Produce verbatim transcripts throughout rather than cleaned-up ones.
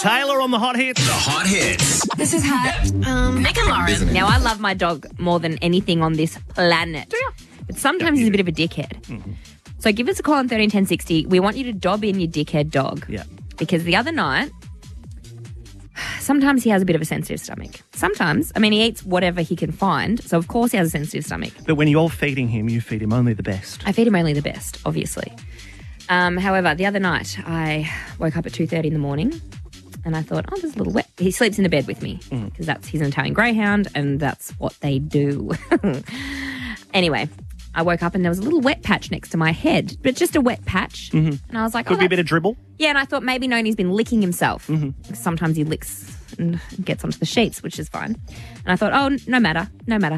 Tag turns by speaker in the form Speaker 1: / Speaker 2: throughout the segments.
Speaker 1: Taylor on the hot hits.
Speaker 2: The hot hits.
Speaker 3: This is hot. Um,
Speaker 4: Nick and Lauren.
Speaker 5: Now, I love my dog more than anything on this planet.
Speaker 1: Do you?
Speaker 5: But sometimes he's a bit of a dickhead.
Speaker 1: Mm-hmm.
Speaker 5: So give us a call on thirteen ten sixty. We want you to dob in your dickhead dog.
Speaker 1: Yeah.
Speaker 5: Because the other night, sometimes he has a bit of a sensitive stomach. Sometimes, I mean, he eats whatever he can find. So, of course, he has a sensitive stomach.
Speaker 1: But when you're feeding him, you feed him only the best.
Speaker 5: I feed him only the best, obviously. Um, however, the other night, I woke up at two thirty in the morning and I thought, oh, there's a little wet. He sleeps in the bed with me because
Speaker 1: Mm.
Speaker 5: that's he's an Italian Greyhound and that's what they do. Anyway, I woke up and there was a little wet patch next to my head, but just a wet patch. Mm-hmm. And I was like,
Speaker 1: Could
Speaker 5: oh,
Speaker 1: be a bit
Speaker 5: that's-
Speaker 1: of dribble.
Speaker 5: Yeah, and I thought maybe Noni's been licking himself.
Speaker 1: Mm-hmm.
Speaker 5: Sometimes he licks and gets onto the sheets, which is fine. And I thought, oh, no matter, no matter.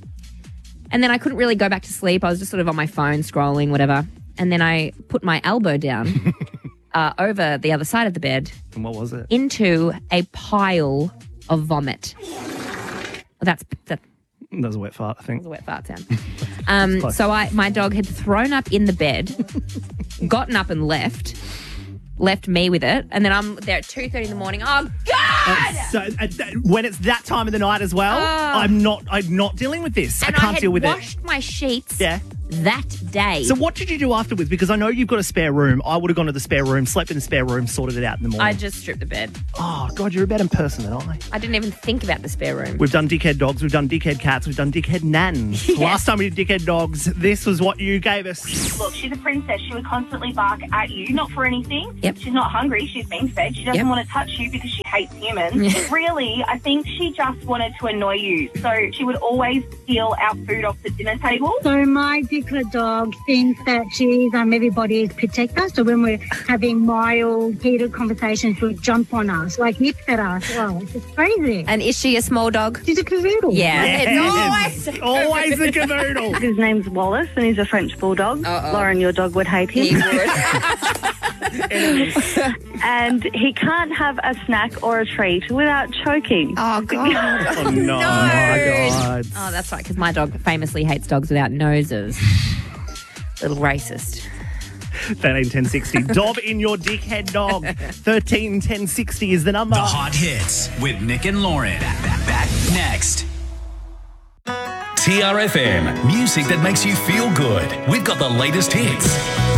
Speaker 5: And then I couldn't really go back to sleep. I was just sort of on my phone scrolling, whatever. And then I put my elbow down uh, over the other side of the bed
Speaker 1: And what was it?
Speaker 5: into a pile of vomit. That's that
Speaker 1: That was a wet fart, I think.
Speaker 5: was a wet fart sound. Um, so I, my dog had thrown up in the bed, gotten up and left, left me with it, and then I'm there at two thirty in the morning. Oh God!
Speaker 1: So uh, th- when it's that time of the night as well,
Speaker 5: Oh.
Speaker 1: I'm not. I'm not dealing with this.
Speaker 5: and
Speaker 1: I can't
Speaker 5: I had
Speaker 1: deal with
Speaker 5: washed my sheets
Speaker 1: it. Yeah.
Speaker 5: that day.
Speaker 1: So what did you do afterwards? Because I know you've got a spare room. I would have gone to the spare room, slept in the spare room, sorted it out in the morning.
Speaker 5: I just stripped the bed.
Speaker 1: Oh God, you're a better person than I.
Speaker 5: I didn't even think about the spare room.
Speaker 1: We've done dickhead dogs, we've done dickhead cats, we've done dickhead nans.
Speaker 5: Yes.
Speaker 1: Last time we did dickhead dogs, this was what you gave us.
Speaker 6: Look, she's a princess. She would constantly bark at you, not for anything.
Speaker 5: Yep.
Speaker 6: She's not hungry. She's been fed. She doesn't
Speaker 5: Yep.
Speaker 6: want to touch you because she hates humans. Really, I think she just wanted to annoy you. So she would always steal our food off the dinner table.
Speaker 7: So my Dickler dog thinks that she's um, everybody's protector. So when we're having mild, heated conversations, she'll jump on us, like nips at us. Oh, it's just crazy.
Speaker 5: And is she a small dog?
Speaker 7: She's a cavoodle.
Speaker 5: Yeah.
Speaker 1: Yes.
Speaker 5: It's always
Speaker 1: Always the cavoodle.
Speaker 6: His name's Wallace and he's a French bulldog.
Speaker 5: Uh-oh.
Speaker 6: Lauren, your dog would hate
Speaker 5: He
Speaker 6: him.
Speaker 5: would.
Speaker 6: And he can't have a snack or a treat without choking.
Speaker 5: Oh, God.
Speaker 1: Oh, no. My God.
Speaker 5: Oh, that's right, because my dog famously hates dogs without noses. Little racist.
Speaker 1: thirteen ten sixty. Dob in your dickhead dog. thirteen ten sixty is the number.
Speaker 2: The hot hits with Nick and Lauren. Back, back, back next. T R F M. Music that makes you feel good. We've got the latest hits.